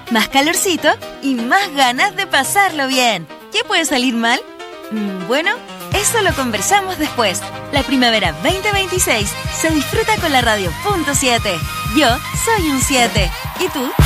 más calorcito y más ganas de pasarlo bien. ¿Qué puede salir mal? Bueno, eso lo conversamos después. La primavera 2026 se disfruta con la radio .7. Yo soy un 7. ¿Y tú?